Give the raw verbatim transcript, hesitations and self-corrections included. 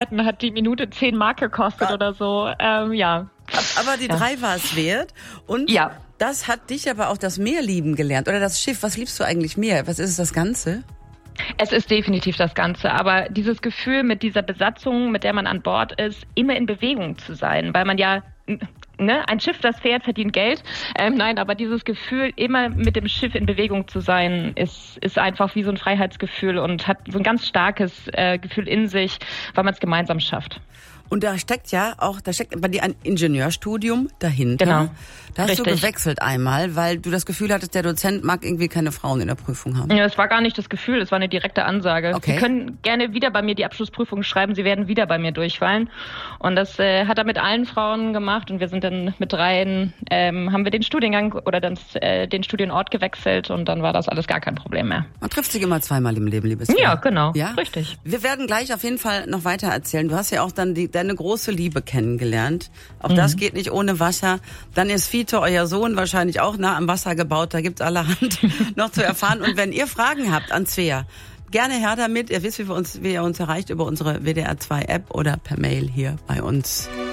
Zeiten hat die Minute zehn Mark gekostet ja. oder so. Ähm, ja. Aber die drei ja. war es wert. Und ja. das hat dich aber auch das Meer lieben gelernt. Oder das Schiff. Was liebst du eigentlich mehr? Was ist es, das Ganze? Es ist definitiv das Ganze, aber dieses Gefühl mit dieser Besatzung, mit der man an Bord ist, immer in Bewegung zu sein, weil man ja, ne, ein Schiff, das fährt, verdient Geld. Ähm, nein, aber dieses Gefühl, immer mit dem Schiff in Bewegung zu sein, ist, ist einfach wie so ein Freiheitsgefühl und hat so ein ganz starkes äh, Gefühl in sich, weil man es gemeinsam schafft. Und da steckt ja auch, da steckt bei dir ein Ingenieurstudium dahinter. Genau. Da hast Richtig. du gewechselt einmal, weil du das Gefühl hattest, der Dozent mag irgendwie keine Frauen in der Prüfung haben. Ja, es war gar nicht das Gefühl, es war eine direkte Ansage. Okay. Sie können gerne wieder bei mir die Abschlussprüfung schreiben, Sie werden wieder bei mir durchfallen. Und das äh, hat er mit allen Frauen gemacht und wir sind dann mit dreien, ähm, haben wir den Studiengang oder dann äh, den Studienort gewechselt und dann war das alles gar kein Problem mehr. Man trifft sich immer zweimal im Leben, liebes Ja, genau, ja? Richtig. Wir werden gleich auf jeden Fall noch weiter erzählen. Du hast ja auch dann die, deine große Liebe kennengelernt. Auch mhm. das geht nicht ohne Wasser. Dann ist Fiete, euer Sohn, wahrscheinlich auch nah am Wasser gebaut. Da gibt's allerhand noch zu erfahren. Und wenn ihr Fragen habt an Svea, gerne her damit. Ihr wisst, wie, wir uns, wie ihr uns erreicht über unsere W D R zwei App oder per Mail hier bei uns.